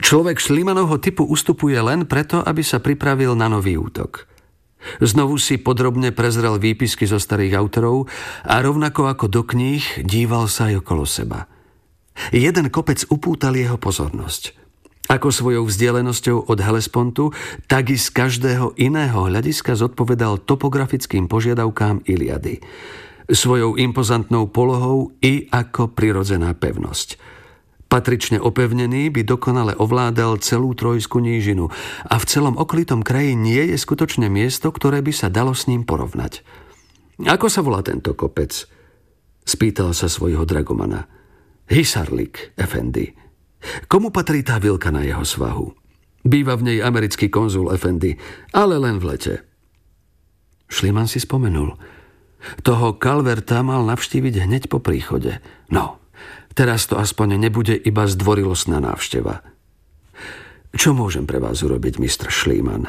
Človek Šlimanovho typu ustupuje len preto, aby sa pripravil na nový útok. Znovu si podrobne prezrel výpisky zo starých autorov a rovnako ako do kníh díval sa aj okolo seba. Jeden kopec upútal jeho pozornosť. Ako svojou vzdialenosťou od Hellespontu, tak i z každého iného hľadiska zodpovedal topografickým požiadavkám Iliady. Svojou impozantnou polohou i ako prirodzená pevnosť. Patrične opevnený by dokonale ovládal celú Trojskú nížinu a v celom okolitom kraji nie je skutočne miesto, ktoré by sa dalo s ním porovnať. Ako sa volá tento kopec? Spýtal sa svojho dragomana. Hisarlik, efendi. Komu patrí tá vilka na jeho svahu? Býva v nej americký konzul, efendi, ale len v lete. Šliman si spomenul. Toho Calverta mal navštíviť hneď po príchode. No, teraz to aspoň nebude iba zdvorilostná návšteva. Čo môžem pre vás urobiť, mistr Schliemann?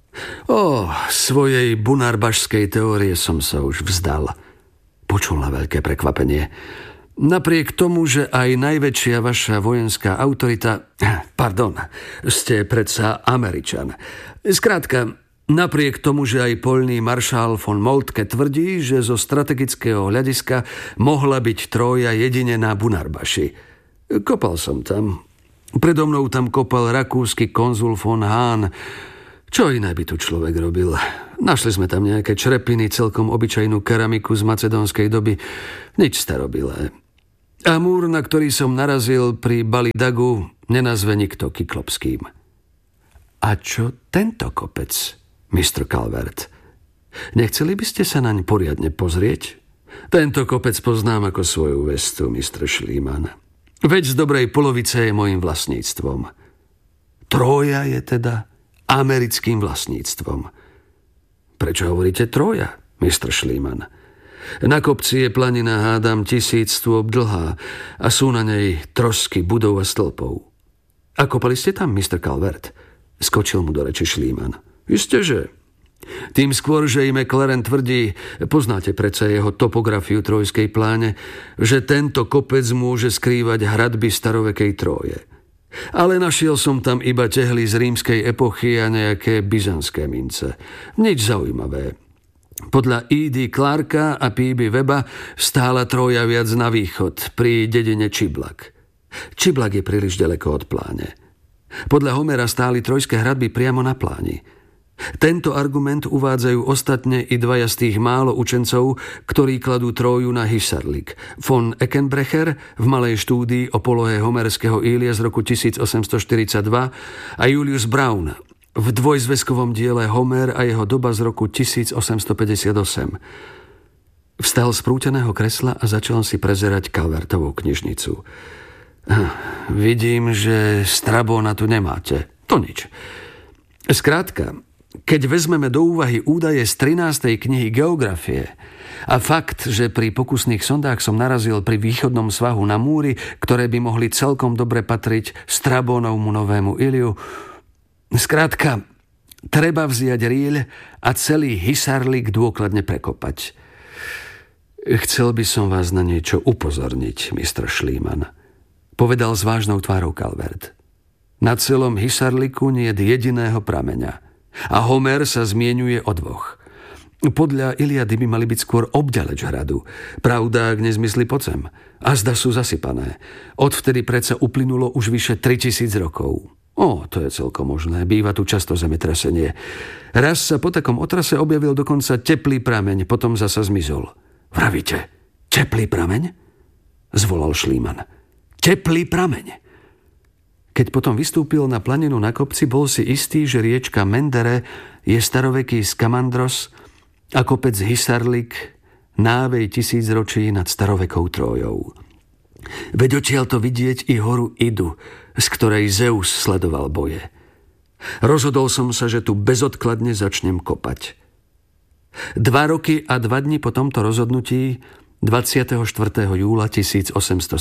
Svojej bunarbašskej teórie som sa už vzdal. Počul na veľké prekvapenie. Napriek tomu, že aj najväčšia vaša vojenská autorita... ste predsa Američan. Skrátka, napriek tomu, že aj poľný maršál von Moltke tvrdí, že zo strategického hľadiska mohla byť Trója jedine na Bunarbaši. Kopal som tam. Predo mnou tam kopal rakúsky konzul von Hahn. Čo iné by tu človek robil? Našli sme tam nejaké črepiny, celkom obyčajnú keramiku z macedónskej doby. Nič starobilé. A múr, na ktorý som narazil pri Bali Dagu, nenazve nikto kyklopským. A čo tento kopec, Mr. Calvert? Nechceli by ste sa naň poriadne pozrieť? Tento kopec poznám ako svoju vestu, Mr. Schliemann. Veď z dobrej polovice je mojím vlastníctvom. Trója je teda americkým vlastníctvom. Prečo hovoríte Trója, Mr. Schliemann? Na kopci je planina, hádam, 1000 stôp dlhá a sú na nej trosky budov a stĺpov. A kopali ste tam, Mr. Calvert? Skočil mu do reči Schliemann. Isteže. Tým skôr, že i McLaren tvrdí, poznáte predsa jeho topografiu trojskej pláne, že tento kopec môže skrývať hradby starovekej Tróje. Ale našiel som tam iba tehly z rímskej epochy a nejaké byzantské mince. Nič zaujímavé. Podľa E.D. Clarka a P.B. Weba stála Trója viac na východ, pri dedine Čiblak. Čiblak je príliš ďaleko od pláne. Podľa Homera stáli trojské hradby priamo na pláni. Tento argument uvádzajú ostatne i dvaja z tých málo učencov, ktorí kladú Tróju na Hisarlik. Von Eckenbrecher v malej štúdii o polohe homerského Ília z roku 1842 a Julius Braun v dvojzväzkovom diele Homer a jeho doba z roku 1858. Vstal z prúteného kresla a začal si prezerať Calvertovú knižnicu. Vidím, že Strabona tu nemáte. To nič. Skrátka, keď vezmeme do úvahy údaje z 13. knihy geografie a fakt, že pri pokusných sondách som narazil pri východnom svahu na múry, ktoré by mohli celkom dobre patriť Strabónovmu novému Iliu, skrátka, treba vziať rýľ a celý Hisarlik dôkladne prekopať. Chcel by som vás na niečo upozorniť, Mr. Schliemann, povedal s vážnou tvárou Calvert. Na celom Hisarliku nie je jediného prameňa a Homer sa zmieňuje o dvoch. Podľa Iliady by mali byť skôr obďaleč hradu. Pravda, ak nezmysly pocem. A zda sú zasypané. Odvtedy predsa uplynulo už vyše 3000 rokov. To je celkom možné. Býva tu často zemetrasenie. Raz sa po takom otrase objavil dokonca teplý prameň, potom zasa zmizol. Vravíte, teplý prameň? Zvolal Schliemann. Teplý prameň. Keď potom vystúpil na planinu na kopci, bol si istý, že riečka Mendere je staroveký Skamandros a kopec Hisarlik návej 1000 ročí nad starovekou Trójou. Veď odtiaľ to vidieť i horu Idu, z ktorej Zeus sledoval boje. Rozhodol som sa, že tu bezodkladne začnem kopať. 2 roky a 2 dni po tomto rozhodnutí 24. júla 1870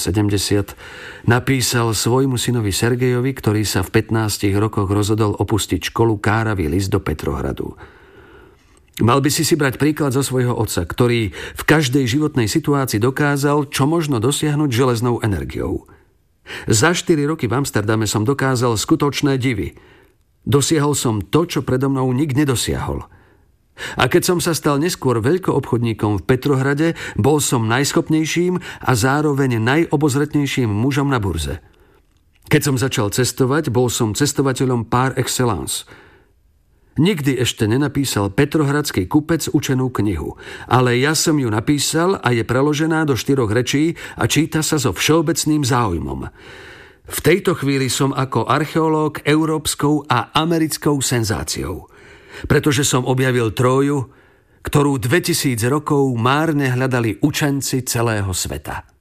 napísal svojmu synovi Sergejovi, ktorý sa v 15 rokoch rozhodol opustiť školu, káravý list do Petrohradu. Mal by si brať príklad zo svojho otca, ktorý v každej životnej situácii dokázal, čo možno dosiahnuť železnou energiou. Za 4 roky v Amsterdame som dokázal skutočné divy. Dosiahol som to, čo predo mnou nik nedosiahol. A keď som sa stal neskôr veľkoobchodníkom v Petrohrade, bol som najschopnejším a zároveň najobozretnejším mužom na burze. Keď som začal cestovať, bol som cestovateľom par excellence. Nikdy ešte nenapísal petrohradský kupec učenú knihu, ale ja som ju napísal a je preložená do 4 rečí a číta sa so všeobecným záujmom. V tejto chvíli som ako archeológ európskou a americkou senzáciou, pretože som objavil Tróju, ktorú 2000 rokov márne hľadali učenci celého sveta.